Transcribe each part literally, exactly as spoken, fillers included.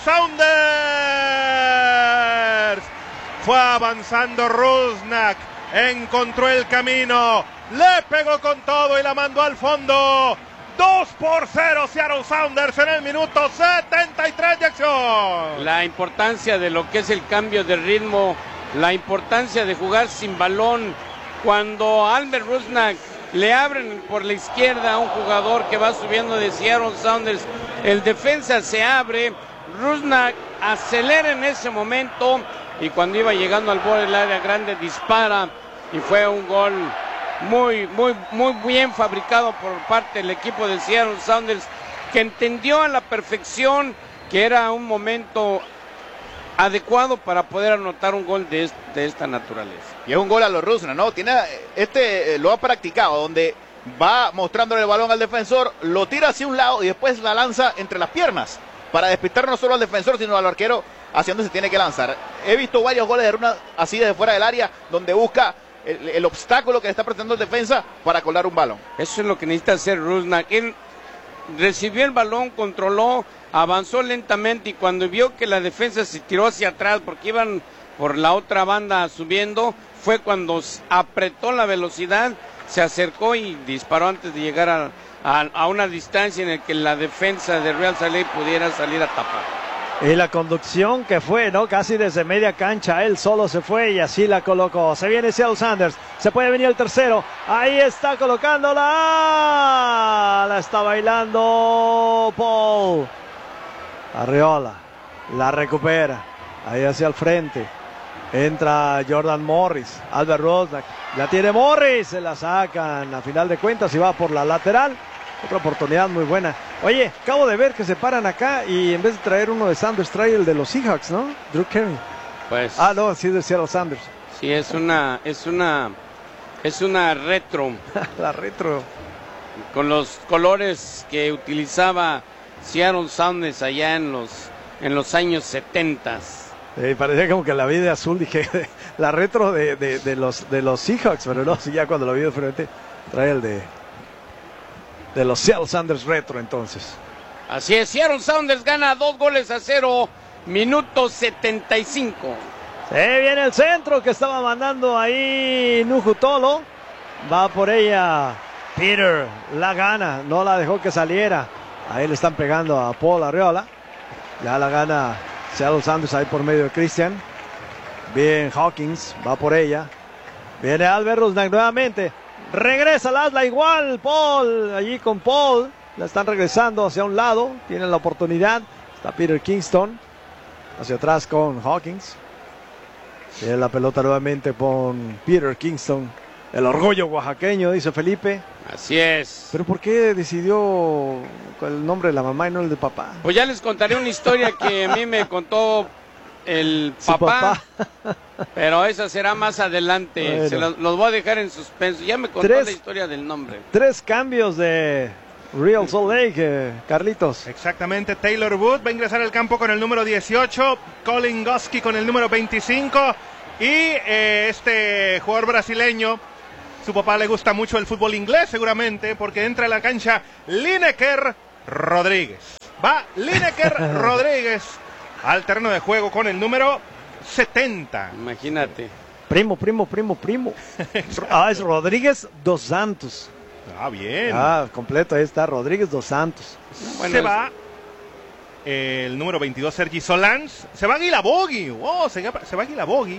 Sounders. Fue avanzando Rusnak, encontró el camino, le pegó con todo y la mandó al fondo. dos por cero Seattle Sounders en el minuto setenta y tres de acción. La importancia de lo que es el cambio de ritmo, la importancia de jugar sin balón. Cuando Albert Rusnak le abren por la izquierda a un jugador que va subiendo de Seattle Sounders, el defensa se abre, Rusnak acelera en ese momento y cuando iba llegando al borde del área grande dispara y fue un gol muy, muy, muy bien fabricado por parte del equipo de Seattle Sounders, que entendió a la perfección que era un momento adecuado para poder anotar un gol de, este, de esta naturaleza. Y es un gol a los Rusnak, ¿no? Tiene, este eh, lo ha practicado, donde va mostrándole el balón al defensor, lo tira hacia un lado y después la lanza entre las piernas, para despistar no solo al defensor, sino al arquero hacia donde se tiene que lanzar. He visto varios goles de Rusnak así desde fuera del área, donde busca el, el obstáculo que le está presentando el defensa para colar un balón. Eso es lo que necesita hacer Rusnak. Él recibió el balón, controló, avanzó lentamente y cuando vio que la defensa se tiró hacia atrás porque iban por la otra banda subiendo, fue cuando apretó la velocidad, se acercó y disparó antes de llegar a, a, a una distancia en la que la defensa de Real Salt Lake pudiera salir a tapar. Y la conducción que fue, ¿no? Casi desde media cancha, él solo se fue y así la colocó. Se viene Seattle Sounders, se puede venir el tercero. Ahí está colocándola. La está bailando Paul. Arriola, la recupera. Ahí hacia el frente. Entra Jordan Morris, Albert Rusnak. La tiene Morris, se la sacan a final de cuentas y va por la lateral. Otra oportunidad muy buena. Oye, acabo de ver que se paran acá y en vez de traer uno de Sanders, trae el de los Seahawks, ¿no? Drew Carey. Pues. Ah, no, sí, de Seattle Sanders. Sí, es una, es una, es una retro. La retro. Con los colores que utilizaba Seattle Sounders allá en los, en los años setentas. Eh, parecía como que la vi de azul, dije, la retro de, de, de, los, de los Seahawks, pero no, sí, ya cuando lo vi de frente, trae el de... de los Seattle Sounders retro entonces. Así es, Seattle Sounders gana dos goles a cero, minuto setenta y cinco. Se viene el centro que estaba mandando ahí Nuhu Tolo. Va por ella Peter, la gana, no la dejó que saliera. Ahí le están pegando a Paul Arriola. Ya la gana Seattle Sounders ahí por medio de Christian. Bien Hawkins, va por ella. Viene Albert Rusnak nuevamente. Regresa Lasla igual, Paul, allí con Paul, la están regresando hacia un lado, tienen la oportunidad, está Peter Kingston, hacia atrás con Hawkins, tiene la pelota nuevamente con Peter Kingston, el orgullo oaxaqueño, dice Felipe. Así es. ¿Pero por qué decidió el nombre de la mamá y no el de papá? Pues ya les contaré una historia que a mí me contó el papá, papá, pero esa será más adelante. Bueno. Se los, los voy a dejar en suspenso. Ya me contó tres, la historia del nombre. Tres cambios de Real Salt Lake, eh, Carlitos. Exactamente, Taylor Wood va a ingresar al campo con el número dieciocho, Colin Goski con el número veinticinco y eh, este jugador brasileño, su papá le gusta mucho el fútbol inglés seguramente, porque entra a la cancha Lineker Rodríguez. Va Lineker Rodríguez al terreno de juego con el número setenta. Imagínate. Primo, primo, primo, primo. Ah, es Rodríguez dos Santos. Ah, bien. Ah, completo, ahí está, Rodríguez dos Santos. Bueno, se es... va eh, el número veintidós, Sergi Solans. Se va Guilabogui. Oh, se, se va Guilabogui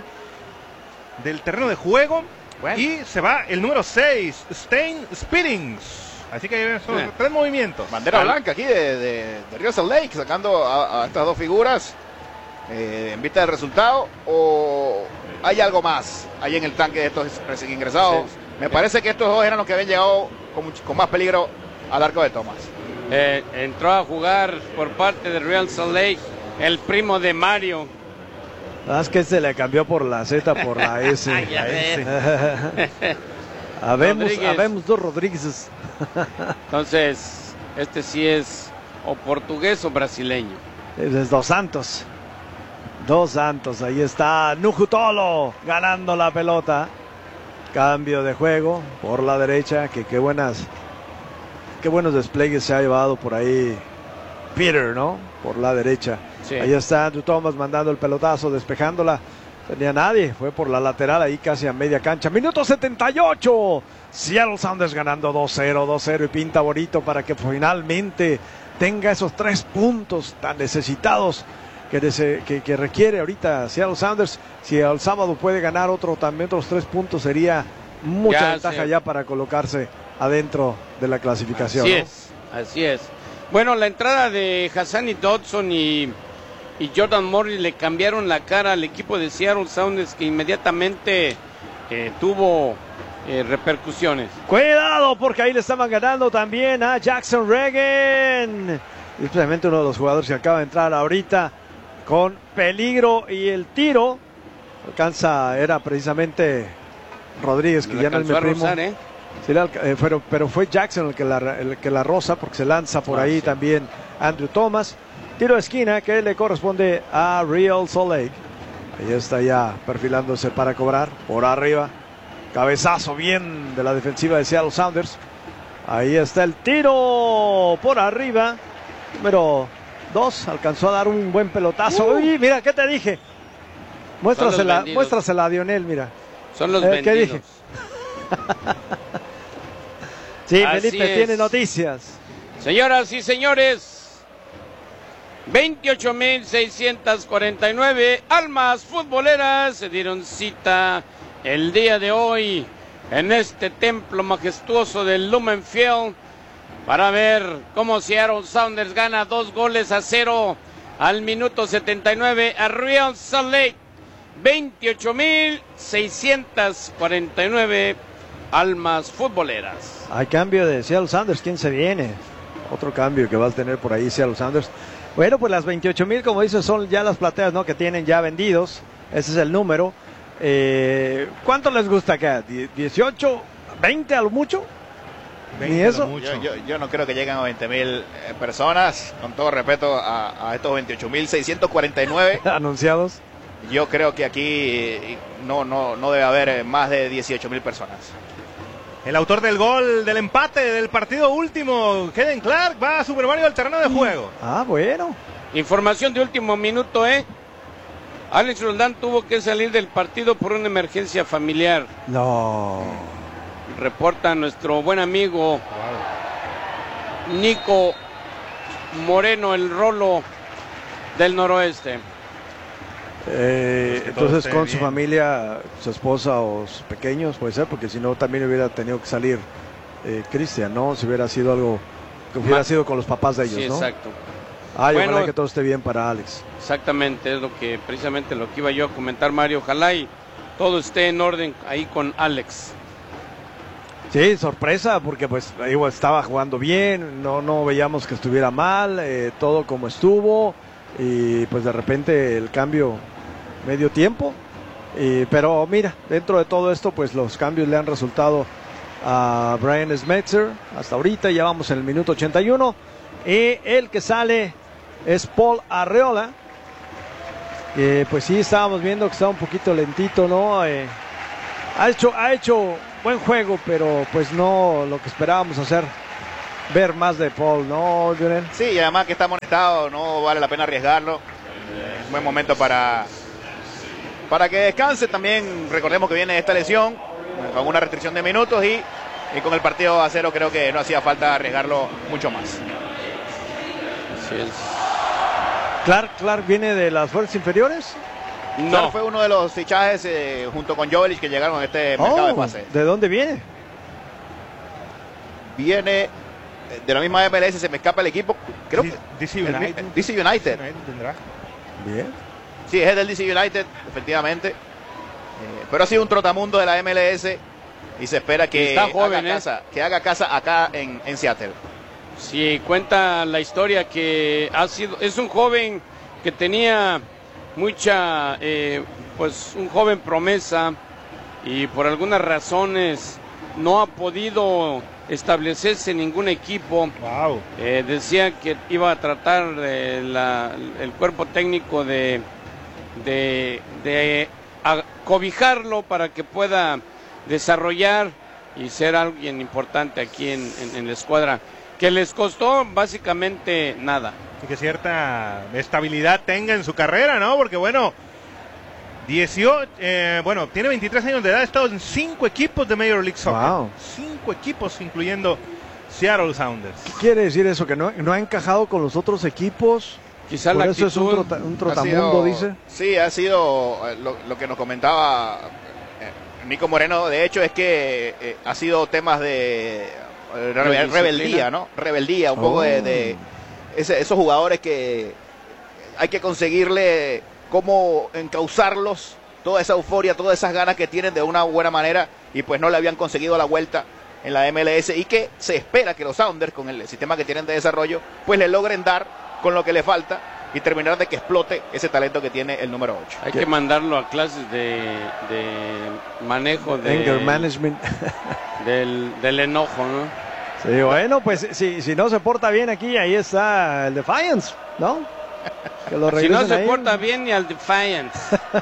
del terreno de juego. Bueno. Y se va el número seis, Stein Spittings. Así que son eh. tres movimientos. Bandera ah. blanca aquí de, de, de Real Salt Lake, sacando a, a estas dos figuras eh, en vista del resultado. ¿O hay algo más ahí en el tanque de estos recién ingresados? Sí. Me parece que estos dos eran los que habían llegado con, mucho, con más peligro al arco de Thomas. Eh, entró a jugar por parte de Real Salt Lake el primo de Mario. Ah, es que se le cambió por la Z por la S. Ya S. habemos, habemos dos Rodríguezes. Entonces, este sí es o portugués o brasileño. Es Dos Santos. Dos Santos, ahí está Nuhu Tolo ganando la pelota. Cambio de juego por la derecha, que qué buenas, qué buenos despliegues se ha llevado por ahí Peter, ¿no? Por la derecha. Sí, Sí. Ahí está Andrew Thomas mandando el pelotazo, despejándola. Tenía nadie, fue por la lateral ahí casi a media cancha. Minuto setenta y ocho. Seattle Sounders ganando dos cero, dos cero y pinta bonito para que finalmente tenga esos tres puntos tan necesitados que, dese, que, que requiere ahorita Seattle Sounders. Si el sábado puede ganar otro también otros tres puntos, sería mucha ya, ventaja sí. ya para colocarse adentro de la clasificación. Así ¿no? es, así es. Bueno, la entrada de Hassani Dodson y, y Jordan Morris le cambiaron la cara al equipo de Seattle Sounders, que inmediatamente eh, tuvo eh, repercusiones. Cuidado, porque ahí le estaban ganando también a Jackson Reagan. Y precisamente uno de los jugadores que acaba de entrar ahorita con peligro, y el tiro alcanza, era precisamente Rodríguez, que Le ya no es mi alcanzó a primo. rozar, ¿eh? Sí, la- eh, pero, pero fue Jackson el que, la, el que la roza, porque se lanza por Ah, ahí sí. también Andrew Thomas. Tiro de esquina que le corresponde a Real Salt Lake. Ahí está ya perfilándose para cobrar por arriba. Cabezazo bien de la defensiva de Seattle Sounders. Ahí está el tiro por arriba. Número dos, alcanzó a dar un buen pelotazo. Uh. Uy, mira, ¿qué te dije? Muéstrasela, vendidos. muéstrasela a Dionel, mira. Son los Eh, ¿qué vendidos. dije? Sí, Así Felipe es. tiene noticias. Señoras y señores, veintiocho mil seiscientos cuarenta y nueve almas futboleras se dieron cita el día de hoy en este templo majestuoso del Lumen Field para ver cómo Seattle Sounders gana dos goles a cero al minuto setenta y nueve a Real Salt Lake. veintiocho mil seiscientos cuarenta y nueve almas futboleras. Hay cambio de Seattle Sounders. ¿Quién se viene? Otro cambio que va a tener por ahí Seattle Sounders. Bueno, pues las veintiocho mil, como dices, son ya las plateas, ¿no? Que tienen ya vendidos. Ese es el número. Eh, ¿Cuánto les gusta acá? ¿dieciocho? ¿veinte a lo mucho? veinte Ni a lo eso. mucho. Yo, yo, yo no creo que lleguen a veinte mil eh, personas, con todo respeto a, a estos veintiocho mil seiscientos cuarenta y nueve. Anunciados. Yo creo que aquí eh, no, no, no debe haber eh, más de dieciocho mil personas. El autor del gol del empate del partido último, Kevin Clark, va a Super Mario al terreno de juego. Ah, bueno. Información de último minuto, ¿eh? Alex Roldán tuvo que salir del partido por una emergencia familiar. No. Reporta nuestro buen amigo Nico Moreno, el Rolo del Noroeste. Eh, Pues que todo entonces esté con su bien. familia, su esposa o sus pequeños, puede ser, porque si no también hubiera tenido que salir eh, Cristian, ¿no? Si hubiera sido algo que hubiera Ma- sido con los papás de ellos, Sí, ¿no? exacto. Ay, Bueno. ojalá que todo esté bien para Alex. Exactamente, es lo que precisamente lo que iba yo a comentar, Mario. Ojalá y todo esté en orden ahí con Alex. Sí, sorpresa, porque pues igual estaba jugando bien, no, no veíamos que estuviera mal, eh, todo como estuvo, y pues de repente el cambio medio tiempo, y, pero mira, dentro de todo esto pues los cambios le han resultado a Brian Smetzer, hasta ahorita ya vamos en el minuto ochenta y uno, y el que sale es Paul Arreola, que pues sí estábamos viendo que estaba un poquito lentito, ¿no? Eh, ha hecho, ha hecho buen juego, pero pues no lo que esperábamos hacer, ver más de Paul, ¿no, Lionel? Sí, y además que está amonestado, no vale la pena arriesgarlo. Eh, Es buen momento para, para que descanse. También recordemos que viene esta lesión, eh, con una restricción de minutos, y, y con el partido a cero creo que no hacía falta arriesgarlo mucho más. Así es. Clark, Clark viene de las fuerzas inferiores. Claro, No, fue uno de los fichajes eh, junto con Jovelich que llegaron a este mercado de Oh, pases. ¿de dónde viene? Viene eh, de la misma M L S, se me escapa el equipo. Creo que D C el- United. D C United. tendrá. Bien. Sí, es del D C United, efectivamente. Eh, pero ha sido un trotamundo de la M L S y se espera que, Está joven, haga, ¿eh? casa, que haga casa acá en, en Seattle. sí, cuenta la historia que ha sido, es un joven que tenía mucha, eh, pues un joven promesa y por algunas razones no ha podido establecerse en ningún equipo. Wow. Eh, decía que iba a tratar de la- el cuerpo técnico de, de, de a- cobijarlo para que pueda desarrollar y ser alguien importante aquí en, en- en la escuadra, que les costó básicamente nada. y que cierta estabilidad tenga en su carrera, ¿no? Porque bueno, dieciocho, eh, bueno, tiene veintitrés años de edad, ha estado en cinco equipos de Major League Soccer. Wow. Cinco equipos, incluyendo Seattle Sounders. ¿Qué quiere decir eso? ¿Que no, no ha encajado con los otros equipos? Quizá Por la eso es un, actitud trota, un Ha trotamundo, sido- dice. Sí, ha sido eh, lo, lo que nos comentaba eh, Nico Moreno. De hecho, es que eh, ha sido temas de eh, rebe- rebeldía, ¿no? Rebeldía, un poco Oh. de, de ese- esos jugadores que hay que conseguirle cómo encauzarlos, toda esa euforia, todas esas ganas que tienen de una buena manera, y pues no le habían conseguido la vuelta en la M L S, y que se espera que los Sounders, con el sistema que tienen de desarrollo, pues le logren dar con lo que le falta y terminar de que explote ese talento que tiene el número ocho. Hay que mandarlo a clases de, de manejo de, Anger management. del, del enojo, ¿no? Sí, bueno, pues si, si no se porta bien aquí, ahí está el Defiance, ¿no? Que lo Si no regresen se ahí. porta bien, ni al Defiance.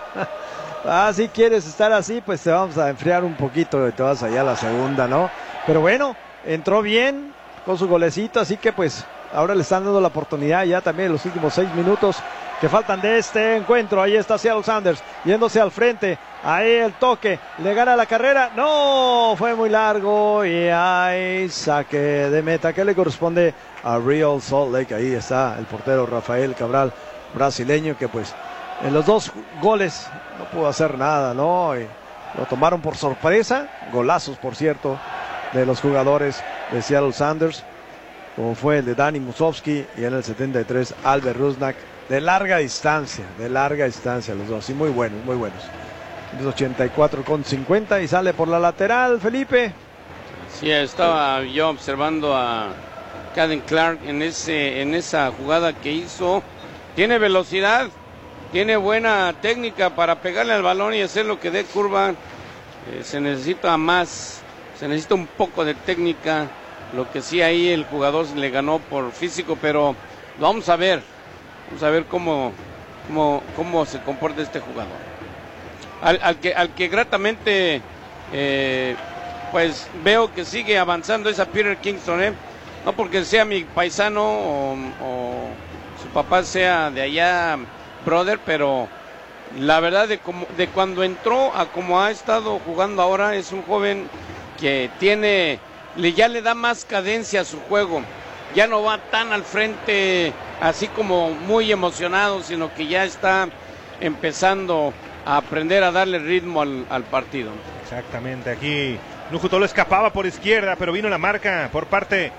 Ah, si quieres estar así, pues te vamos a enfriar un poquito y te vas allá a la segunda, ¿no? Pero bueno, entró bien con su golecito, así que pues ahora le están dando la oportunidad ya también en los últimos seis minutos que faltan de este encuentro. Ahí está Seattle Sounders yéndose al frente. Ahí el toque, le gana la carrera. No, fue muy largo y hay saque de meta que le corresponde a Real Salt Lake. Ahí está el portero Rafael Cabral, brasileño, que pues en los dos goles no pudo hacer nada, ¿no? Y lo tomaron por sorpresa. Golazos, por cierto, de los jugadores de Seattle Sounders, como fue el de Dani Musovski y en el setenta y tres Albert Rusnak, de larga distancia, de larga distancia los dos, y muy buenos, muy buenos. ochenta y cuatro con cincuenta y sale por la lateral, Felipe. Sí, estaba yo observando a Caden Clark en, ese, en esa jugada que hizo. Tiene velocidad, tiene buena técnica para pegarle al balón y hacer lo que dé curva. Eh, se necesita más, se necesita un poco de técnica. Lo que sí ahí el jugador le ganó por físico, pero vamos a ver, vamos a ver cómo, cómo, cómo se comporta este jugador. Al, al que, al que gratamente eh, pues veo que sigue avanzando es a Peter Kingston, ¿eh? No porque sea mi paisano o, o su papá sea de allá, brother, pero la verdad de, como, de cuando entró a como ha estado jugando ahora, es un joven que tiene, le, ya le da más cadencia a su juego, ya no va tan al frente así como muy emocionado, sino que ya está empezando a aprender a darle ritmo al, al partido. Exactamente, aquí Nujutolo escapaba por izquierda, pero vino la marca por parte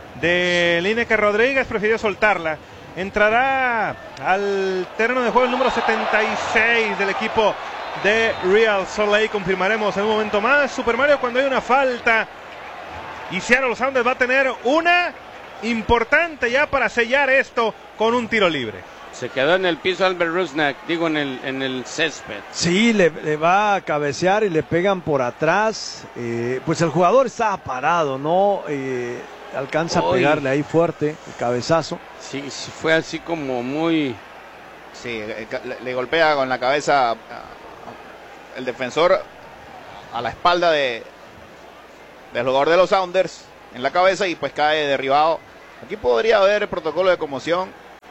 de Lineker Rodríguez, prefirió soltarla. Entrará al terreno de juego el número setenta y seis del equipo de Real Salt Lake. Confirmaremos en un momento más, Super Mario, cuando hay una falta. Y Seattle Sounders va a tener una importante ya para sellar esto con un tiro libre. Se quedó en el piso Albert Rusnak, digo en el, en el césped. Sí, le, le va a cabecear y le pegan por atrás. Eh, pues el jugador estaba parado, ¿no? Eh, alcanza a Uy. pegarle ahí fuerte el cabezazo. Sí, sí, fue así como muy... Sí, eh, le, le golpea con la cabeza ah, el defensor a la espalda de del jugador de los Sounders en la cabeza y pues cae derribado. Aquí podría haber el protocolo de conmoción.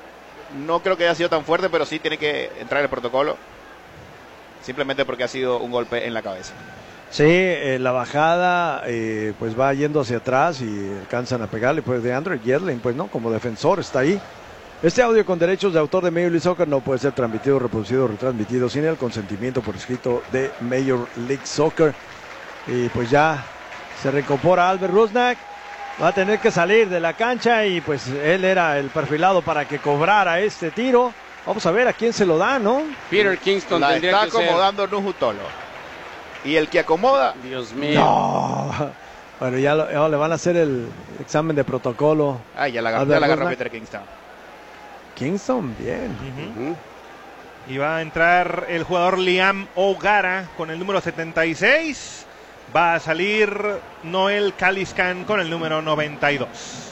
No creo que haya sido tan fuerte, pero sí tiene que entrar el protocolo. Simplemente porque ha sido un golpe en la cabeza. Sí, eh, la bajada eh, pues va yendo hacia atrás y alcanzan a pegarle, pues de Andrew Yedlin, pues no, como defensor está ahí. Este audio con derechos de autor de Major League Soccer no puede ser transmitido, reproducido o retransmitido sin el consentimiento por escrito de Major League Soccer. Y pues ya se recupera Albert Rusnak, va a tener que salir de la cancha y pues él era el perfilado para que cobrara este tiro. Vamos a ver a quién se lo da, ¿no? Peter Kingston La tendría está que ser... acomodando Nujutolo. Y el que acomoda, Dios mío. No. Bueno, ya, lo- ya le van a hacer el examen de protocolo. ah, ya la, agarró- Albert ya la agarró Rusnak. Peter Kingston. Kingston, bien. Ujú. Y va a entrar el jugador Liam O'Gara con el número setenta y seis. Va a salir Noel Caliscan con el número noventa y dos.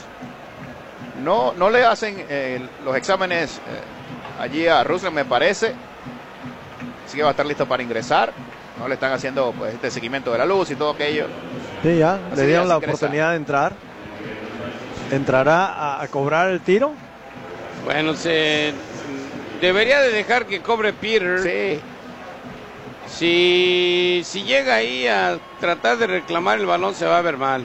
No, no le hacen eh, los exámenes eh, allí a Russell, me parece. Así que va a estar listo para ingresar. No le están haciendo pues este seguimiento de la luz y todo aquello. Sí, ya, Así le dieron ya la se ingresa. oportunidad de entrar. Entrará a, a cobrar el tiro. Bueno, se debería de dejar que cobre Peter. Sí. Si, si llega ahí a tratar de reclamar el balón, se va a ver mal.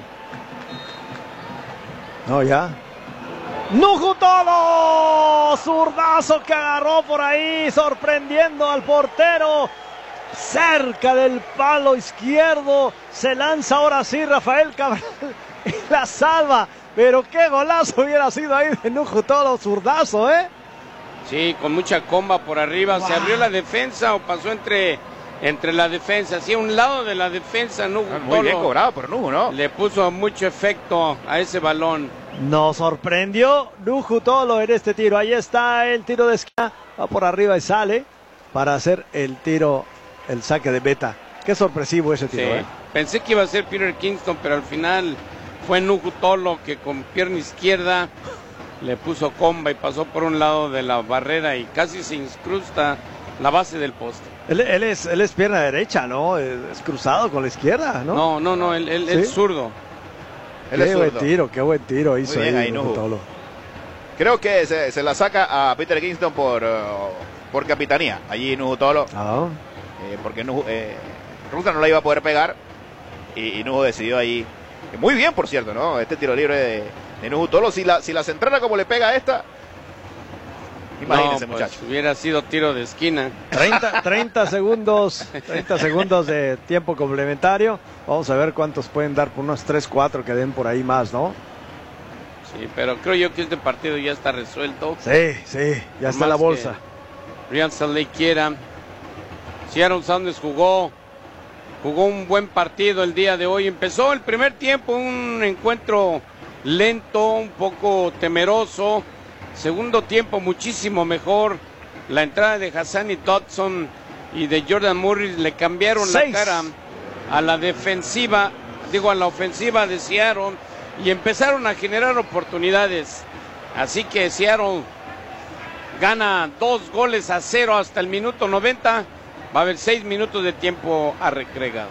No, ya. ¡Nuju Tolo! Zurdazo que agarró por ahí, sorprendiendo al portero. Cerca del palo izquierdo. Se lanza ahora sí Rafael Cabral y la salva. Pero qué golazo hubiera sido ahí de Nuju Tolo, zurdazo, ¿eh? Sí, con mucha comba por arriba. Wow. ¿Se abrió la defensa o pasó entre, entre la defensa? Sí, a un lado de la defensa, Nuju Ah, muy Tolo bien cobrado por Nuju, ¿no? le puso mucho efecto a ese balón. Nos sorprendió Nuju Tolo en este tiro. Ahí está el tiro de esquina. Va por arriba y sale para hacer el tiro, el saque de meta. Qué sorpresivo ese tiro, Sí. ¿eh? Pensé que iba a ser Peter Kingston, pero al final fue Nuju Tolo que con pierna izquierda le puso comba y pasó por un lado de la barrera y casi se incrusta la base del poste. Él, él es, él es pierna derecha, ¿no? Es, es cruzado con la izquierda, ¿no? No, no, no, él, él ¿Sí? es zurdo. Él Qué es buen zurdo. tiro, qué buen tiro hizo bien ahí, ahí, Nuju Nuju. Tolo. Creo que se, se la saca a Peter Kingston por, uh, por capitanía. Allí Nuju Tolo, Ah, eh, porque Nuju, eh, Ruta no la iba a poder pegar y, y Nuju decidió ahí. Muy bien, por cierto, ¿no? Este tiro libre de, de Nuju Tolo. Si la, si la centrara como le pega a esta, imagínense, No, pues, muchachos. hubiera sido tiro de esquina. treinta, treinta segundos, treinta segundos de tiempo complementario. Vamos a ver cuántos pueden dar por unos tres, cuatro que den por ahí más, ¿no? Sí, pero creo yo que este partido ya está resuelto. Sí, sí, ya está Más la bolsa. que Real Salt Lake quiera. Seattle Sounders jugó, jugó un buen partido el día de hoy. Empezó el primer tiempo, un encuentro lento, un poco temeroso. Segundo tiempo muchísimo mejor. La entrada de Hassani Dodson y de Jordan Morris le cambiaron Seis. la cara a la defensiva, digo a la ofensiva de Seattle, y empezaron a generar oportunidades. Así que Seattle gana dos goles a cero hasta el minuto noventa. Va a haber seis minutos de tiempo arreglado.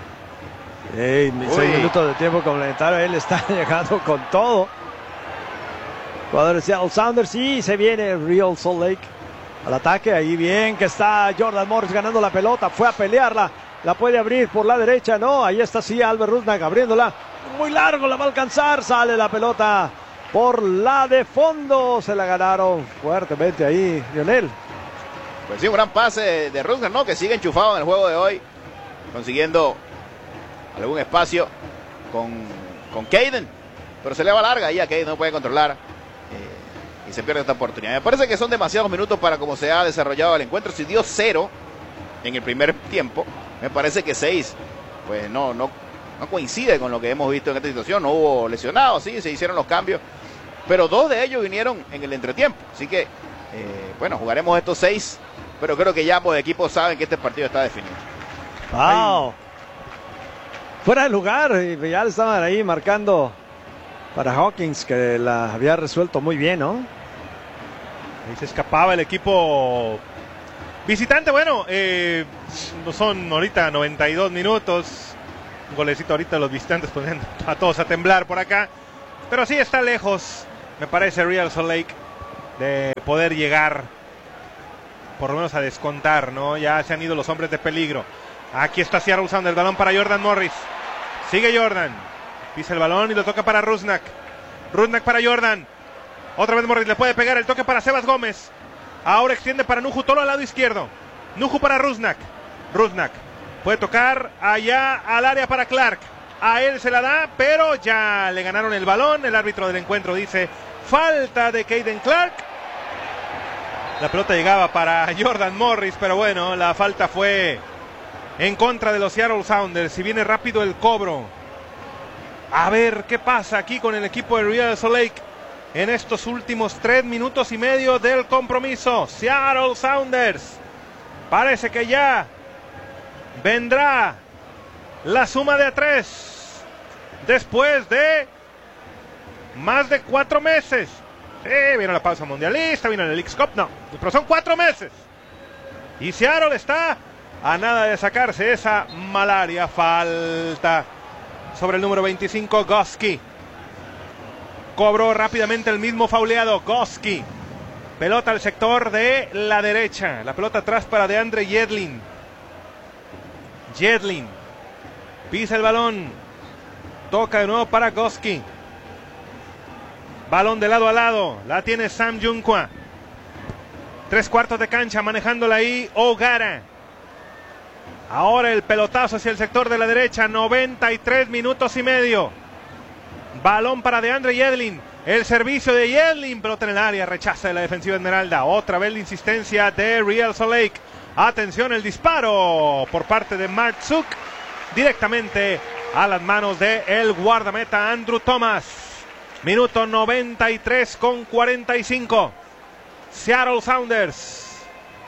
Ey, seis Uy. minutos de tiempo complementario. Él está llegando con todo. Jugadores de Seattle Sounders. Y se viene Real Salt Lake al ataque. Ahí bien que está Jordan Morris ganando la pelota. Fue a pelearla. La puede abrir por la derecha. No, ahí está sí Albert Rusnak abriéndola. Muy largo, la va a alcanzar. Sale la pelota por la de fondo. Se la ganaron fuertemente ahí, Lionel. Pues sí, un gran pase de, de Rusnak, ¿no? Que sigue enchufado en el juego de hoy, consiguiendo algún espacio con, con Caden, pero se le va larga ahí a Caden, no puede controlar eh, y se pierde esta oportunidad. Me parece que son demasiados minutos para como se ha desarrollado el encuentro. Si dio cero en el primer tiempo, me parece que seis, pues no, no, no coincide con lo que hemos visto en esta situación. No hubo lesionados, sí, se hicieron los cambios, pero dos de ellos vinieron en el entretiempo. Así que, eh, bueno, jugaremos estos seis, pero creo que ya ambos equipos saben que este partido está definido. Wow. Fuera de lugar, y ya le estaban ahí marcando para Hawkins, que la había resuelto muy bien, ¿no? Ahí se escapaba el equipo visitante. Bueno, eh, no son ahorita noventa y dos minutos. Un golecito ahorita los visitantes poniendo a todos a temblar por acá. Pero sí está lejos, me parece, Real Salt Lake de poder llegar por lo menos a descontar, ¿no? Ya se han ido los hombres de peligro. Aquí está Seattle usando el balón para Jordan Morris. Sigue Jordan. Pisa el balón y lo toca para Rusnak. Rusnak para Jordan. Otra vez Morris le puede pegar el toque para Sebas Gómez. Ahora extiende para Nuju Tolo al lado izquierdo. Nuju para Rusnak. Rusnak puede tocar allá al área para Clark. A él se la da, pero ya le ganaron el balón. El árbitro del encuentro dice falta de Caden Clark. La pelota llegaba para Jordan Morris, pero bueno, la falta fue en contra de los Seattle Sounders. Si viene rápido el cobro. A ver qué pasa aquí con el equipo de Real Salt Lake en estos últimos tres minutos y medio del compromiso. Seattle Sounders. Parece que ya vendrá la suma de a tres después de más de cuatro meses. Sí, vino la pausa mundialista, vino el Leagues Cup, no, pero son cuatro meses. Y Seattle está a nada de sacarse esa malaria. Falta sobre el número veinticinco, Goski. Cobró rápidamente el mismo fauleado, Goski. Pelota al sector de la derecha. La pelota atrás para DeAndre Yedlin. Yedlin pisa el balón. Toca de nuevo para Gosski. Balón de lado a lado. La tiene Sam Junqua. Tres cuartos de cancha manejándola ahí O'Gara. Ahora el pelotazo hacia el sector de la derecha. noventa y tres minutos y medio. Balón para DeAndre Yedlin. El servicio de Yedlin. Pelota en el área. Rechaza de la defensiva Esmeralda. Otra vez la insistencia de Real Salt Lake. Atención, el disparo por parte de Mark Zook. Directamente a las manos de el guardameta Andrew Thomas. Minuto noventa y tres con cuarenta y cinco. Seattle Sounders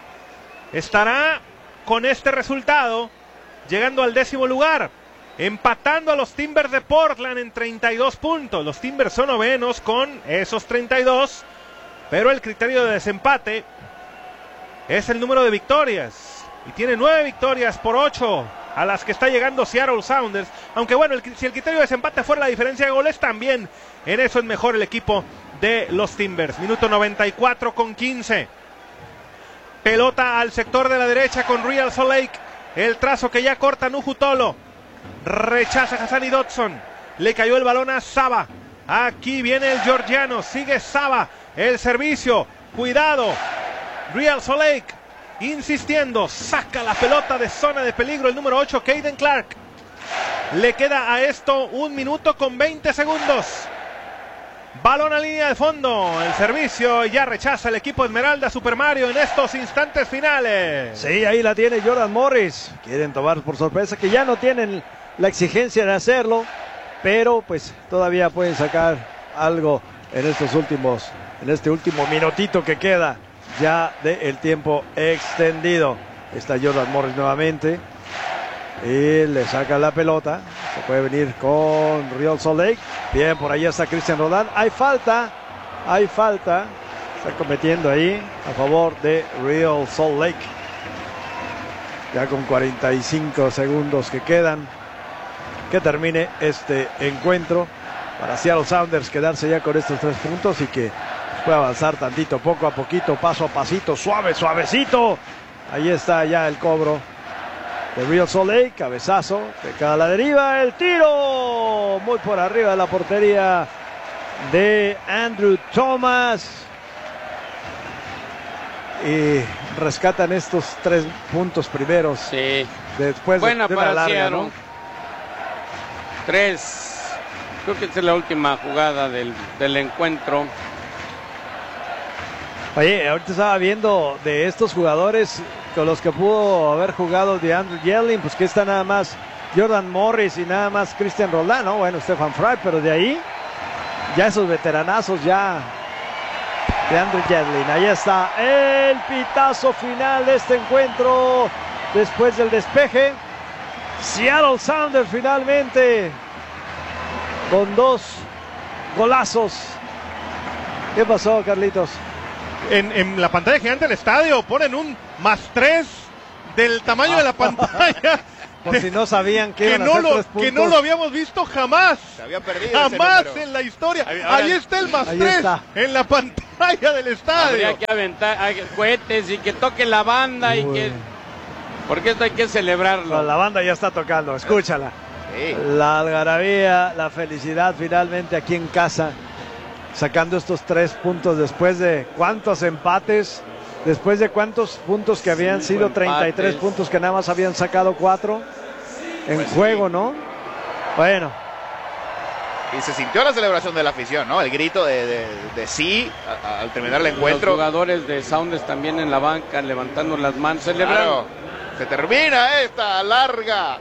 estará con este resultado llegando al décimo lugar, empatando a los Timbers de Portland en treinta y dos puntos. Los Timbers son novenos con esos treinta y dos, pero el criterio de desempate es el número de victorias y tiene nueve victorias por ocho a las que está llegando Seattle Sounders, aunque bueno, el, si el criterio de desempate fuera la diferencia de goles, también en eso es mejor el equipo de los Timbers. Minuto noventa y cuatro con quince. Pelota al sector de la derecha con Real Salt Lake. El trazo que ya corta Nuhu Tolo. Rechaza Hassani Dodson. Le cayó el balón a Saba. Aquí viene el georgiano. Sigue Saba. El servicio. Cuidado. Real Salt Lake insistiendo. Saca la pelota de zona de peligro el número ocho, Caden Clark. Le queda a esto un minuto con veinte segundos. Balón a línea de fondo. El servicio ya rechaza el equipo Esmeralda Super Mario en estos instantes finales. Sí, ahí la tiene Jordan Morris. Quieren tomar por sorpresa que ya no tienen la exigencia de hacerlo, pero pues todavía pueden sacar algo en estos últimos, en este último minutito que queda ya del tiempo extendido. Está Jordan Morris nuevamente y le saca la pelota. Se puede venir con Real Salt Lake. Bien, por ahí está Cristian Roldán. Hay falta, hay falta. Está cometiendo ahí a favor de Real Salt Lake. Ya con cuarenta y cinco segundos que quedan que termine este encuentro para Seattle Sounders quedarse ya con estos tres puntos y que pueda avanzar tantito, poco a poquito, paso a pasito, suave, suavecito. Ahí está ya el cobro de Real Salt Lake, cabezazo, de cada la deriva, el tiro muy por arriba de la portería de Andrew Thomas y rescatan estos tres puntos primeros. Sí. Después Buena de, de para una larga, Seattle. ¿no? Tres. Creo que esta es la última jugada del, del encuentro. Oye, ahorita estaba viendo de estos jugadores con los que pudo haber jugado de Andrew Yedlin, pues que está nada más Jordan Morris y nada más Cristian Roldán, ¿no? Bueno, Stefan Fry, pero de ahí ya esos veteranazos ya de Andrew Yedlin. Ahí está el pitazo final de este encuentro después del despeje. Seattle Sounders finalmente con dos golazos. ¿Qué pasó, Carlitos? En, en la pantalla gigante del estadio ponen un más tres del tamaño de la pantalla. Por si no sabían que, que, iban a no hacer lo, tres puntos. que no lo habíamos visto jamás. Se había perdido Jamás ese en la historia. Ahora, Ahí está el más ahí tres está. en la pantalla del estadio. Habría que aventar ay, cohetes y que toque la banda y Uy. que... Porque esto hay que celebrarlo. La banda ya está tocando, escúchala. Sí. La algarabía, la felicidad finalmente aquí en casa, sacando estos tres puntos después de cuántos empates, después de cuántos puntos que habían Cinco sido treinta y tres empates. puntos que nada más habían sacado cuatro en Pues juego, sí. ¿no? Bueno, Y se sintió la celebración de la afición, ¿no? El grito de, de, de sí a- a- al terminar el Los encuentro. jugadores de Sounders también en la banca levantando las manos, celebrando. Claro, se termina esta larga,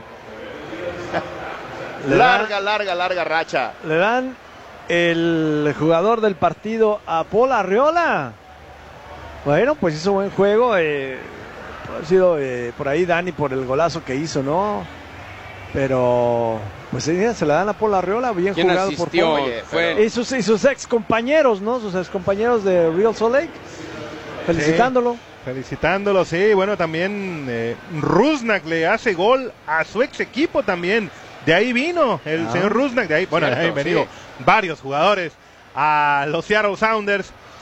le larga, dan, larga, larga racha. le dan el jugador del partido a Paul Arriola. Bueno, pues hizo buen juego. Eh, ha sido eh, por ahí Dani por el golazo que hizo, ¿no? Pero pues sí, se la dan a Paul Arriola, bien ¿Quién jugado asistió? por Paul. Oye, Fue pero- Y sus, y sus ex compañeros, ¿no? Sus ex compañeros de Real Salt Lake, felicitándolo. Felicitándolo, sí. Bueno, también eh, Rusnak le hace gol a su ex equipo también. De ahí vino el Ah. señor Rusnak. De ahí, bueno, de ahí han Cierto, venido sí. varios jugadores a los Seattle Sounders.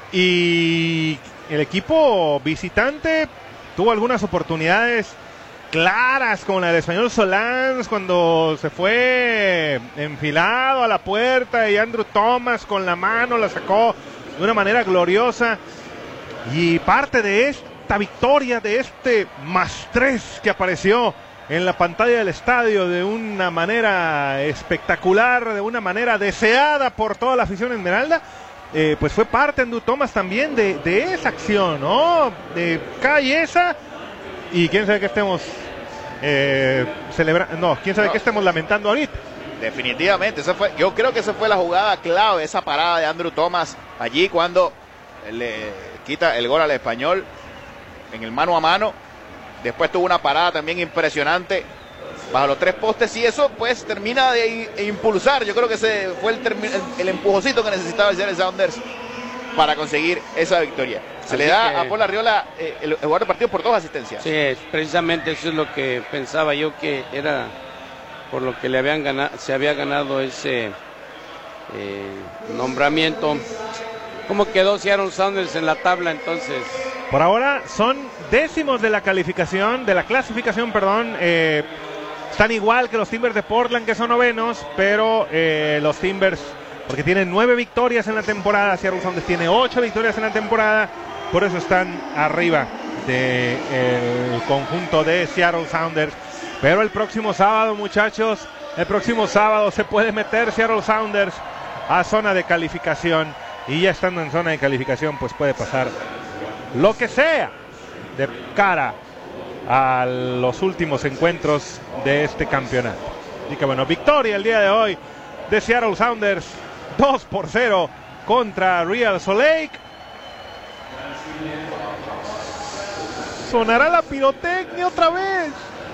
Y el equipo visitante tuvo algunas oportunidades claras, como la del Español Solans, cuando se fue enfilado a la puerta y Andrew Thomas con la mano la sacó de una manera gloriosa. Y parte de esta victoria, de este más tres que apareció en la pantalla del estadio de una manera espectacular, de una manera deseada por toda la afición esmeralda, eh, pues fue parte, Andrew Thomas, también de, de esa acción, ¿no? De calle esa. Y quién sabe que estemos eh, celebrando, no, quién sabe no. que estemos lamentando ahorita. Definitivamente, esa fue, yo creo que esa fue la jugada clave, esa parada de Andrew Thomas allí cuando le quita el gol al Español en el mano a mano. Después tuvo una parada también impresionante bajo los tres postes y eso pues termina de impulsar. Yo creo que ese fue el, el, el empujoncito que necesitaba el Seattle Sounders para conseguir esa victoria. Se Así le da que... a Paul Arriola eh, el, el jugador de partido por dos asistencias. Sí, precisamente eso es lo que pensaba yo, que era por lo que le habían ganado, se había ganado ese eh, nombramiento. ¿Cómo quedó Seattle Sounders en la tabla entonces? Por ahora son décimos de la calificación, de la clasificación, perdón. Eh, están igual que los Timbers de Portland, que son novenos, pero eh, los Timbers, porque tienen nueve victorias en la temporada, Seattle Sounders tiene ocho victorias en la temporada, por eso están arriba del conjunto de Seattle Sounders. Pero el próximo sábado, muchachos, el próximo sábado se puede meter Seattle Sounders a zona de calificación. Y ya estando en zona de calificación, pues puede pasar lo que sea de cara a los últimos encuentros de este campeonato. Así que bueno, victoria el día de hoy de Seattle Sounders, dos por cero contra Real Salt Lake. Sonará la pirotecnia otra vez.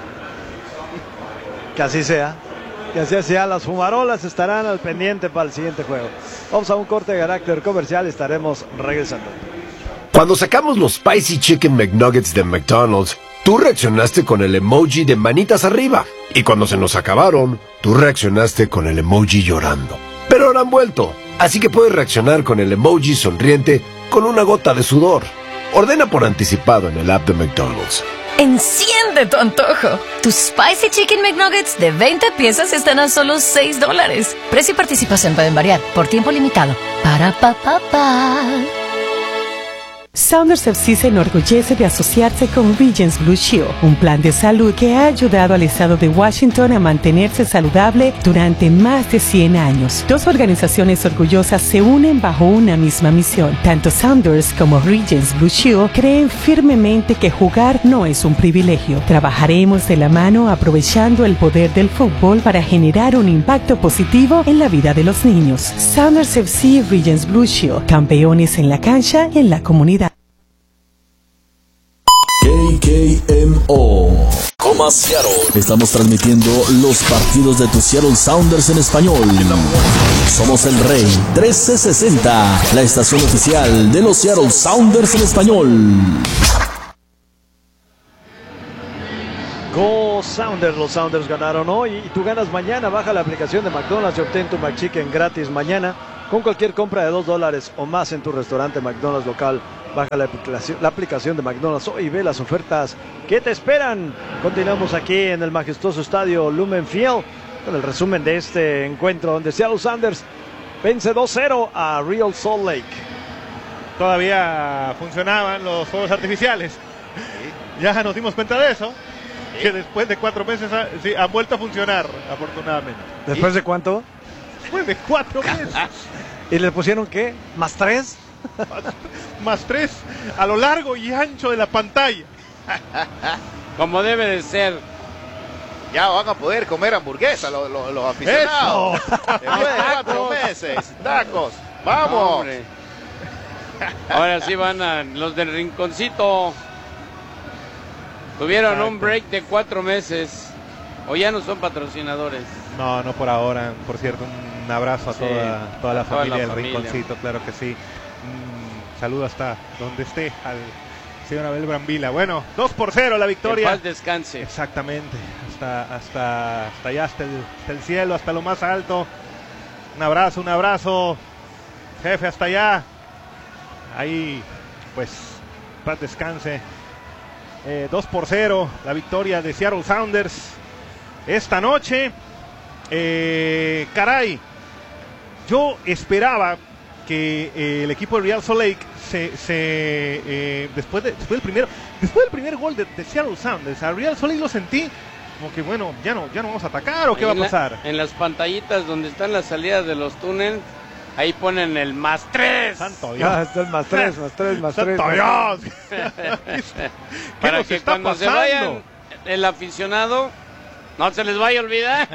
Que así sea. Que así sea, las fumarolas estarán al pendiente para el siguiente juego. Vamos a un corte de carácter comercial y estaremos regresando. Cuando sacamos los Spicy Chicken McNuggets de McDonald's, tú reaccionaste con el emoji de manitas arriba. Y cuando se nos acabaron, tú reaccionaste con el emoji llorando. Pero ahora han vuelto, así que puedes reaccionar con el emoji sonriente con una gota de sudor. Ordena por anticipado en el app de McDonald's. Enciende tu antojo. Tus Spicy Chicken McNuggets de veinte piezas están a solo seis dólares. Precio y participación pueden variar por tiempo limitado. Para pa pa pa. Sounders F C se enorgullece de asociarse con Regence Blue Shield, un plan de salud que ha ayudado al estado de Washington a mantenerse saludable durante más de cien años. Dos organizaciones orgullosas se unen bajo una misma misión. Tanto Sounders como Regence Blue Shield creen firmemente que jugar no es un privilegio. Trabajaremos de la mano aprovechando el poder del fútbol para generar un impacto positivo en la vida de los niños. Sounders F C y Regence Blue Shield, campeones en la cancha y en la comunidad. K K M O Coma Seattle. Estamos transmitiendo los partidos de tus Seattle Sounders en español. Somos el Rey trece sesenta, la estación oficial de los Seattle Sounders en español. Go Sounders, los Sounders ganaron hoy y tú ganas mañana. Baja la aplicación de McDonald's y obtén tu McChicken gratis mañana con cualquier compra de dos dólares o más en tu restaurante McDonald's local. Baja la aplicación, la aplicación de McDonald's hoy y ve las ofertas que te esperan. Continuamos aquí en el majestuoso estadio Lumen Field con el resumen de este encuentro donde Seattle Sounders vence dos cero a Real Salt Lake. Todavía funcionaban los fuegos artificiales. Ya nos dimos cuenta de eso. Que después de cuatro meses ha, sí, han vuelto a funcionar, afortunadamente. ¿Después de cuánto? Después de cuatro meses. ¿Y le pusieron qué? ¿Más tres? Más, más tres a lo largo y ancho de la pantalla. Como debe de ser. Ya van a poder comer hamburguesas los, los, los aficionados. Después de cuatro meses. Tacos. ¡Vamos! Hombre. Ahora sí van a los del Rinconcito. Tuvieron Exacto. un break de cuatro meses. O ya no son patrocinadores. No, no por ahora. Por cierto, un abrazo a toda, sí, toda la a familia toda la del familia. Rinconcito, claro que sí. Un saludo hasta donde esté al señor Abel Brambila. Bueno, dos por cero la victoria. Que paz descanse. Exactamente. Hasta, hasta, hasta allá, hasta el, hasta el cielo, hasta lo más alto. Un abrazo, un abrazo. Jefe, hasta allá. ahí, pues, paz descanse. Eh, dos por cero, la victoria de Seattle Sounders esta noche. Eh, caray, yo esperaba que eh, el equipo de Real Salt Lake se, se eh, después, de, después del primero, después del primer gol de, de Seattle Sounders, a Real Salt Lake lo sentí como que bueno, ya no, ya no vamos a atacar o qué va a pasar. La, en las pantallitas donde están las salidas de los túneles, ahí ponen el más tres. Santo Dios. Ah, está el más tres, más tres, más tres. Santo más Dios. Para que cuando pasando? se vayan, el aficionado no se les vaya a olvidar.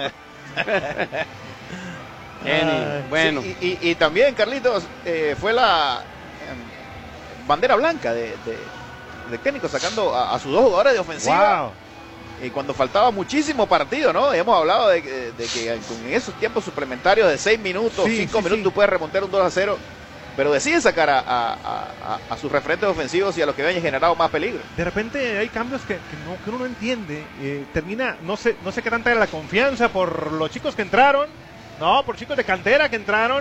Any, bueno. Sí, y, y, y también, Carlitos, eh, fue la eh, bandera blanca de, de, de técnico sacando a, a sus dos jugadores de ofensiva. Wow. Y cuando faltaba muchísimo partido, ¿no? Hemos hablado de, de, de que en esos tiempos suplementarios de seis minutos, sí, cinco sí, minutos, sí. tú puedes remontar un dos a cero. Pero deciden sacar a, a, a, a sus referentes ofensivos y a los que habían generado más peligro. De repente hay cambios que, que, no, que uno no entiende. Eh, termina, no sé, no sé qué tanta era la confianza por los chicos que entraron, no, por chicos de cantera que entraron,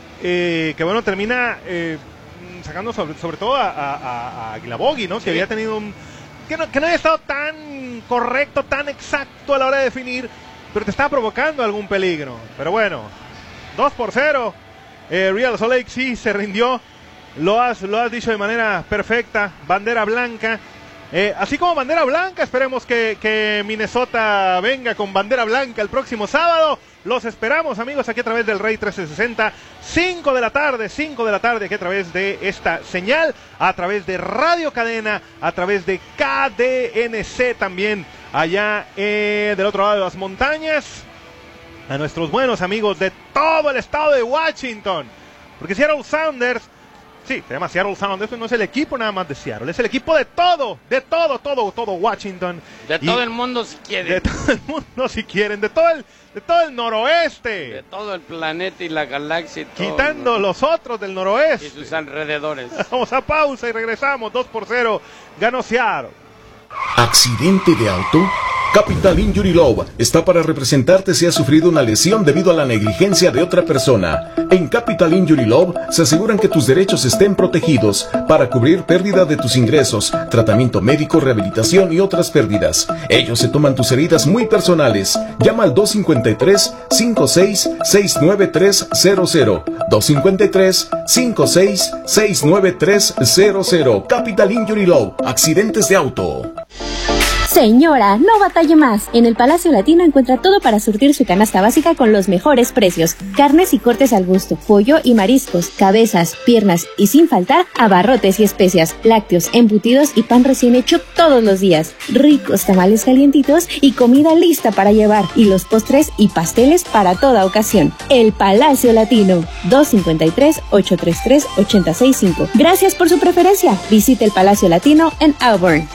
eh, que bueno, termina eh, sacando sobre, sobre todo a, a, a Aguila Bogui, ¿no? Sí. Que había tenido un... Que no, que no había estado tan correcto, tan exacto a la hora de definir, pero te estaba provocando algún peligro. Pero bueno, dos por cero. Eh, Real Salt Lake sí se rindió, lo has, lo has dicho de manera perfecta, bandera blanca, eh, así como bandera blanca, esperemos que, que Minnesota venga con bandera blanca el próximo sábado, los esperamos amigos aquí a través del Rey trescientos sesenta, cinco de la tarde, cinco de la tarde aquí a través de esta señal, a través de Radio Cadena, a través de K D N C también, allá eh, del otro lado de las montañas. A nuestros buenos amigos de todo el estado de Washington. Porque Seattle Sounders, sí, se llama Seattle Sounders, no es el equipo nada más de Seattle, es el equipo de todo, de todo, todo, todo Washington. De todo el mundo si quieren. De todo el mundo si quieren, de todo el, de todo el noroeste. De todo el planeta y la galaxia. Y todo, quitando ¿no? los otros del noroeste. Y sus alrededores. Vamos a pausa y regresamos, dos por cero, ganó Seattle. ¿Accidente de auto? Capital Injury Law está para representarte si has sufrido una lesión debido a la negligencia de otra persona. En Capital Injury Law se aseguran que tus derechos estén protegidos para cubrir pérdida de tus ingresos, tratamiento médico, rehabilitación y otras pérdidas. Ellos se toman tus heridas muy personales. Llama al dos cinco tres, cinco seis, seis nueve tres cero cero. dos cinco tres, cinco seis, seis nueve tres cero cero. Capital Injury Law. Accidentes de auto. Señora, no batalle más. En el Palacio Latino encuentra todo para surtir su canasta básica con los mejores precios. Carnes y cortes al gusto, pollo y mariscos, cabezas, piernas y sin faltar abarrotes y especias, lácteos, embutidos y pan recién hecho todos los días. Ricos tamales calientitos y comida lista para llevar. Y los postres y pasteles para toda ocasión. El Palacio Latino. dos cinco tres, ocho tres tres, ocho seis cinco. Gracias por su preferencia. Visite el Palacio Latino en Auburn.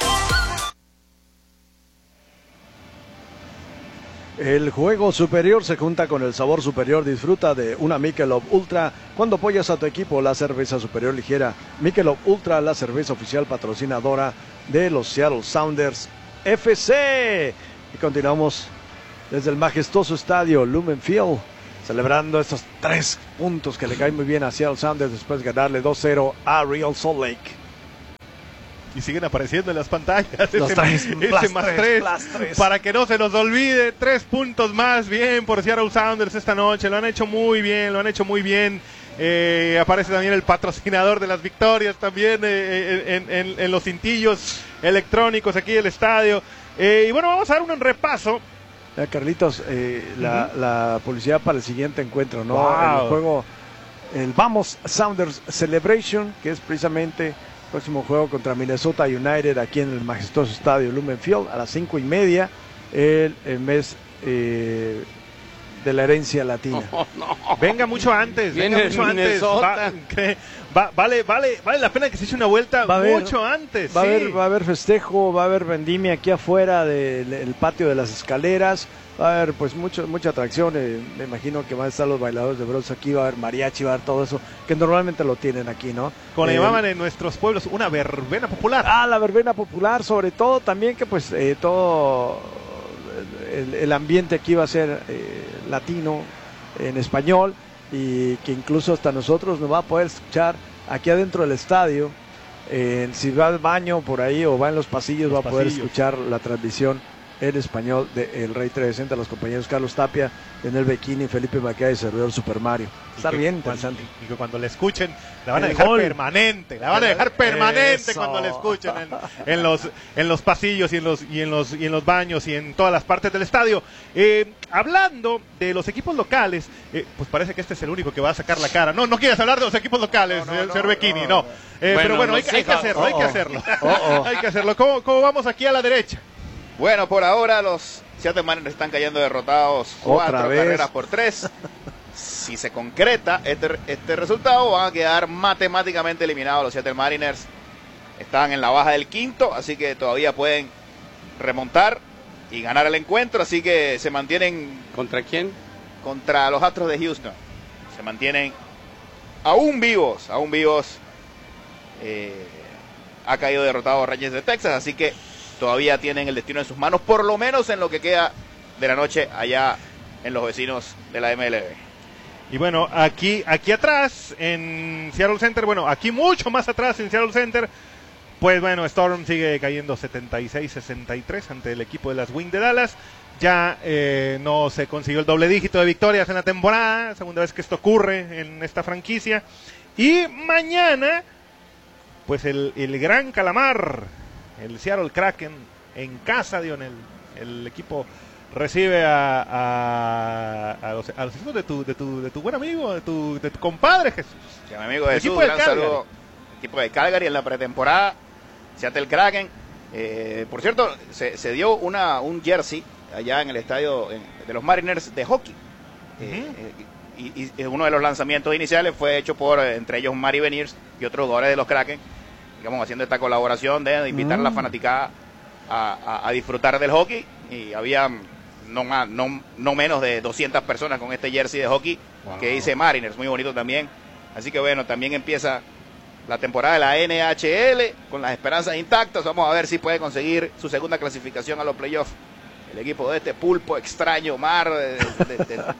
El juego superior se junta con el sabor superior. Disfruta de una Michelob Ultra cuando apoyas a tu equipo. La cerveza superior ligera Michelob Ultra, la cerveza oficial patrocinadora de los Seattle Sounders F C. Y continuamos desde el majestuoso estadio Lumen Field, celebrando estos tres puntos que le caen muy bien a Seattle Sounders después de ganarle dos cero a Real Salt Lake. Y siguen apareciendo en las pantallas Los ese, tres, ese plus más tres, tres, plus tres. para que no se nos olvide. Tres puntos más, bien por Seattle Sounders esta noche. Lo han hecho muy bien, lo han hecho muy bien. Eh, aparece también el patrocinador de las victorias también eh, en, en, en los cintillos electrónicos aquí del estadio. Eh, y bueno, vamos a dar un repaso. Eh, Carlitos, eh, uh-huh. la, la publicidad para el siguiente encuentro, ¿no? Wow. El juego, el Vamos Sounders Celebration, que es precisamente próximo juego contra Minnesota United aquí en el majestuoso estadio Lumen Field a las cinco y media, el, el mes eh, de la herencia latina. Oh, no. Venga mucho antes, Viene venga mucho antes. Va, que, va, vale, vale, vale la pena que se eche una vuelta va mucho haber, antes. Va, sí. a haber, va a haber festejo, va a haber vendimia aquí afuera del de, patio de las escaleras. Va a haber pues mucho, mucha atracción, eh, me imagino que van a estar los bailadores de bronce aquí, va a haber mariachi, va a haber todo eso, que normalmente lo tienen aquí, ¿no? Como le eh, llamaban en nuestros pueblos, una verbena popular. Ah, la verbena popular, sobre todo también que pues eh, todo el, el ambiente aquí va a ser eh, latino, en español, y que incluso hasta nosotros nos va a poder escuchar aquí adentro del estadio. Eh, si va al baño por ahí o va en los pasillos, los va a poder pasillos. escuchar la transmisión en español de El Rey trescientos sesenta, los compañeros Carlos Tapia, Daniel Bequini, Felipe Maqueda y servidor Super Mario. Está bien interesante. Cuando, y que cuando le escuchen, la van a El dejar gol. permanente, la van a dejar permanente Eso. cuando le escuchen en, en los en los pasillos y en los y en los y en los baños y en todas las partes del estadio. Eh, hablando de los equipos locales, eh, pues parece que este es el único que va a sacar la cara. No, no quieres hablar de los equipos locales, No, no, señor no, Bequini, no. no. Eh, Bueno, pero bueno, hay, los hay que hijos. hacerlo, hay que Oh, oh. hacerlo, Oh, oh. hay que hacerlo. ¿Cómo, cómo vamos aquí a la derecha? Bueno, por ahora los Seattle Mariners están cayendo derrotados Otra cuatro vez. carreras por tres. Si se concreta este, este resultado, van a quedar matemáticamente eliminados los Seattle Mariners. Están en la baja del quinto, así que todavía pueden remontar y ganar el encuentro. Así que se mantienen ¿Contra quién? contra los Astros de Houston. Se mantienen aún vivos, aún vivos. Eh, ha caído derrotado Rangers de Texas, así que todavía tienen el destino en sus manos, por lo menos en lo que queda de la noche allá en los vecinos de la M L B. Y bueno, aquí, aquí atrás, en Seattle Center, bueno, aquí mucho más atrás en Seattle Center, pues bueno, Storm sigue cayendo setenta y seis sesenta y tres ante el equipo de las Wings de Dallas. Ya eh, no se consiguió el doble dígito de victorias en la temporada, segunda vez que esto ocurre en esta franquicia. Y mañana, pues el, el gran calamar, el Seattle Kraken, en casa, Dion, el, el equipo recibe a, a, a, los, a los hijos de tu, de, tu, de tu buen amigo, de tu, de tu compadre Jesús. Sí, mi amigo El Jesús, equipo de gran Calgary. saludo. Equipo de Calgary en la pretemporada, Seattle Kraken. Eh, por cierto, se, se dio una, un jersey allá en el estadio en, de los Mariners de hockey. Eh, eh, y, y uno de los lanzamientos iniciales fue hecho por, eh, entre ellos, Mari Beniers y otros jugadores de los Kraken, digamos, haciendo esta colaboración de, de invitar Mm. a la fanaticada a, a, a disfrutar del hockey. Y había no, más, no, no menos de doscientas personas con este jersey de hockey Wow. que dice Mariners, muy bonito también. Así que bueno, también empieza la temporada de la N H L con las esperanzas intactas. Vamos a ver si puede conseguir su segunda clasificación a los playoffs. El equipo de este pulpo extraño mar, de, de, de, de,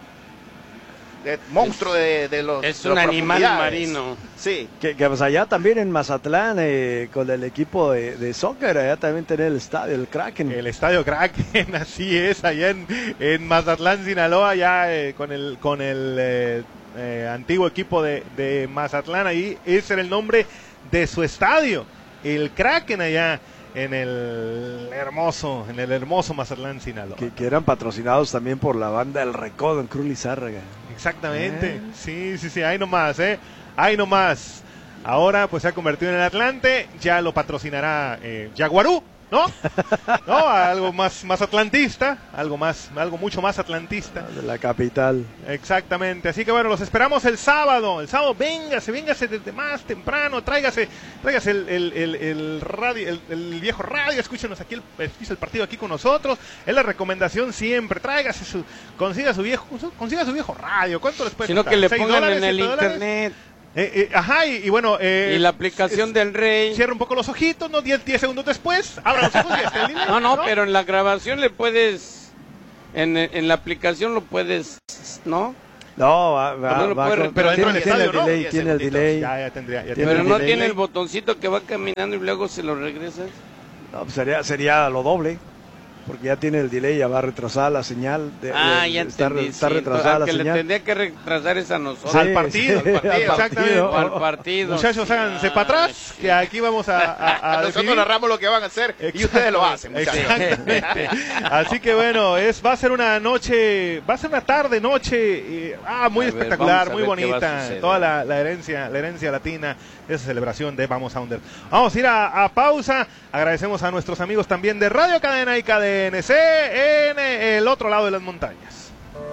de monstruo de, de los Es de un las animal profundidades. marino. Sí, Que, que pues allá también en Mazatlán, eh, con el equipo de, de soccer, allá también tenía el estadio, el Kraken. El estadio Kraken, así es, allá en, en Mazatlán, Sinaloa, ya eh, con el con el eh, eh, antiguo equipo de, de Mazatlán, ahí ese era el nombre de su estadio, el Kraken, allá en el hermoso, en el hermoso Mazatlán, Sinaloa. Que, que eran patrocinados también por la banda El Recodo en Cruz Lizárraga. Exactamente, Eh. sí, sí, sí, ahí nomás, eh, ahí nomás. Ahora pues se ha convertido en el Atlante, ya lo patrocinará eh, Jaguarú, ¿no? No, algo más, más atlantista, algo más, algo mucho más atlantista. De la capital. Exactamente, así que bueno, los esperamos el sábado, el sábado, véngase, véngase desde más temprano, tráigase, tráigase el, el, el, el radio, el, el viejo radio, escúchenos aquí, el, escuche el partido aquí con nosotros, es la recomendación siempre, tráigase su, consiga su viejo, consiga su viejo radio, ¿cuánto les puede Sino costar? que le ¿Seis pongan dólares, en el siete dólares? internet. Eh, eh, ajá, y, y bueno, eh, Y la aplicación es- del Rey. cierra un poco los ojitos, ¿no? diez segundos después, abra los ojos y ya está el dinero, No, no, pero en la grabación le puedes. En, en la aplicación lo puedes. ¿No? No, va, va, Pero no lo va puede- con- pero dentro tiene, del tiene el estadio, ¿no? delay, diez tiene el segunditos. delay. Ya, ya tendría, ya Tiene Pero tendría no el tiene delay. el botoncito que va caminando y luego se lo regresas. No, pues sería, sería lo doble, porque ya tiene el delay, ya va a retrasar la señal. De, Ah, de- ya está, entendí. está sí, retrasada al la que le señal. tendría que retrasar es a nosotros. Al partido, sí, al partido, al exactamente. partido. Al partido. Muchachos, Sí. háganse para atrás, que aquí vamos a, a, a nosotros decidir. narramos lo que van a hacer y ustedes lo hacen, muchachos. Exactamente. Así que bueno, es va a ser una noche, va a ser una tarde, noche, eh, ah, muy A ver, espectacular, vamos a muy ver qué va a bonita, suceder. toda la, la herencia, la herencia latina, esa celebración de Vamos Sounders. Vamos a ir a, a pausa, agradecemos a nuestros amigos también de Radio Cadena y K D N C en el otro lado de las montañas.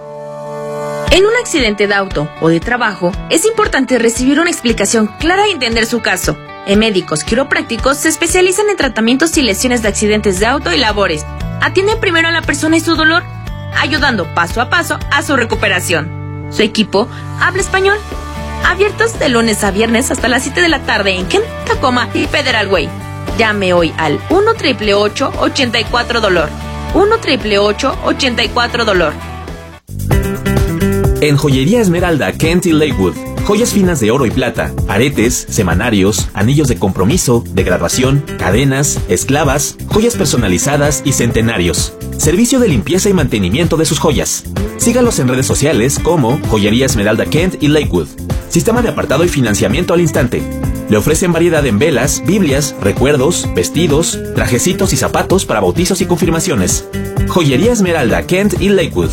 En un accidente de auto o de trabajo, es importante recibir una explicación clara y entender su caso. En Médicos Quiroprácticos se especializan en tratamientos y lesiones de accidentes de auto y labores. Atienden primero a la persona y su dolor, ayudando paso a paso a su recuperación. Su equipo habla español. Abiertos de lunes a viernes hasta las siete de la tarde en Kent, Tacoma y Federal Way. Llame hoy al uno ocho ocho ocho ochenta y cuatro dolor. uno ocho ocho ochenta y cuatro dolor. En Joyería Esmeralda, Kent y Lakewood, joyas finas de oro y plata, aretes, semanarios, anillos de compromiso, de graduación, cadenas, esclavas, joyas personalizadas y centenarios. Servicio de limpieza y mantenimiento de sus joyas. Sígalos en redes sociales como Joyería Esmeralda Kent y Lakewood. Sistema de apartado y financiamiento al instante. Le ofrecen variedad en velas, biblias, recuerdos, vestidos, trajecitos y zapatos para bautizos y confirmaciones. Joyería Esmeralda Kent y Lakewood.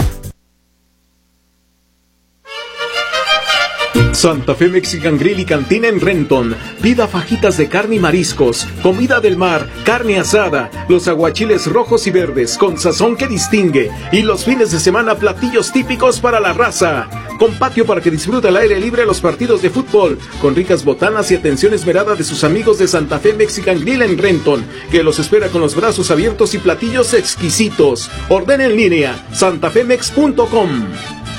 Santa Fe Mexican Grill y Cantina en Renton. Pida fajitas de carne y mariscos, comida del mar, carne asada, los aguachiles rojos y verdes con sazón que distingue y los fines de semana platillos típicos para la raza. Con patio para que disfrute al aire libre los partidos de fútbol, con ricas botanas y atención esmerada de sus amigos de Santa Fe Mexican Grill en Renton, que los espera con los brazos abiertos y platillos exquisitos. Ordena en línea, santafemex punto com.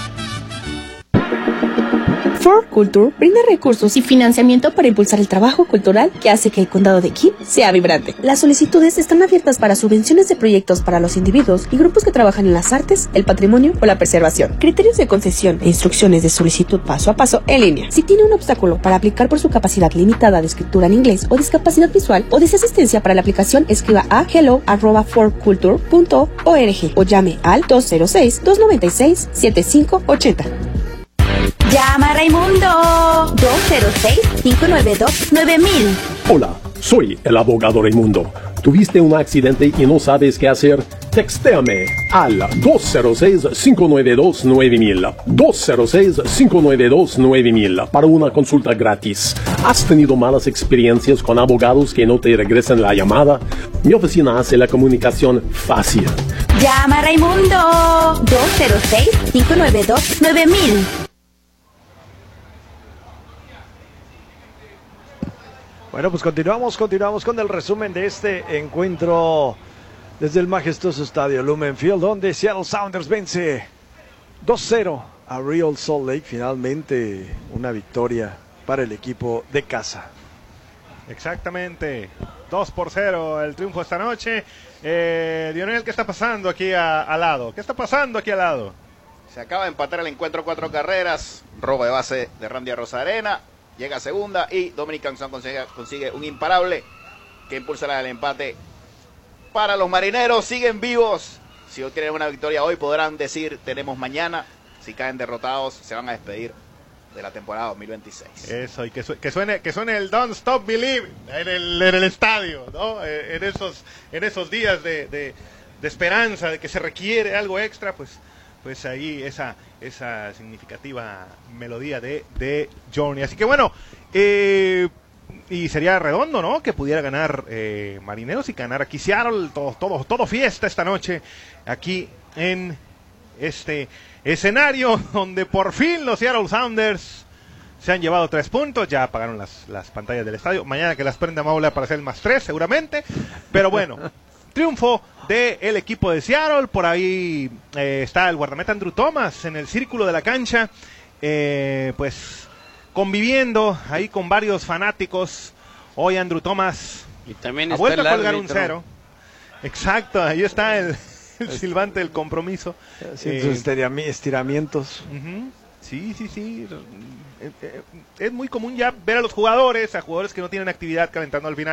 For Culture brinda recursos y financiamiento para impulsar el trabajo cultural que hace que el condado de Kent sea vibrante. Las solicitudes están abiertas para subvenciones de proyectos para los individuos y grupos que trabajan en las artes, el patrimonio o la preservación. Criterios de concesión e instrucciones de solicitud paso a paso en línea. Si tiene un obstáculo para aplicar por su capacidad limitada de escritura en inglés o discapacidad visual o desea asistencia para la aplicación, escriba a hello arroba for culture punto org o llame al dos cero seis, dos nueve seis, siete cinco ocho cero. Llama a Raimundo dos cero seis, cinco nueve dos, nueve mil. Hola, soy el abogado Raimundo. ¿Tuviste un accidente y no sabes qué hacer? Textéame al dos cero seis, cinco nueve dos, nueve mil. dos cero seis, cinco nueve dos, nueve mil para una consulta gratis. ¿Has tenido malas experiencias con abogados que no te regresan la llamada? Mi oficina hace la comunicación fácil. Llama a Raimundo dos cero seis, cinco nueve dos, nueve mil. Bueno, pues continuamos, continuamos con el resumen de este encuentro desde el majestuoso estadio Lumen Field, donde Seattle Sounders vence dos cero a Real Salt Lake. Finalmente una victoria para el equipo de casa. Exactamente, dos por cero el triunfo esta noche. Eh, Lionel, ¿qué está pasando aquí a, al lado? ¿Qué está pasando aquí al lado? Se acaba de empatar el encuentro, cuatro carreras, robo de base de Randy Arozarena. Llega a segunda y Dominican Sun consigue, consigue un imparable que impulsará el empate para los marineros. Siguen vivos. Si hoy tienen una victoria hoy, podrán decir tenemos mañana. Si caen derrotados, se van a despedir de la temporada dos mil veintiséis. Eso, y que, su que, suene, que suene el Don't Stop Believe en el, en el estadio, ¿no? En esos, en esos días de, de, de esperanza, de que se requiere algo extra, pues... pues ahí esa, esa significativa melodía de, de Journey. Así que bueno, eh, y sería redondo, ¿no? Que pudiera ganar eh, Marineros y ganar aquí Seattle, todo, todo, todo fiesta esta noche, aquí en este escenario, donde por fin los Seattle Sounders se han llevado tres puntos, ya apagaron las, las pantallas del estadio, mañana que las prenda Maula para hacer más tres seguramente, pero bueno, triunfo del equipo de Seattle. Por ahí eh, está el guardameta Andrew Thomas en el círculo de la cancha, eh, pues conviviendo ahí con varios fanáticos. Hoy Andrew Thomas y también ha está vuelto el a colgar árbitro. un cero. Exacto, ahí está el, el silbante del compromiso. Eh, sus estiramientos. Uh-huh. Sí, sí, sí. Es muy común ya ver a los jugadores, a jugadores que no tienen actividad calentando al final.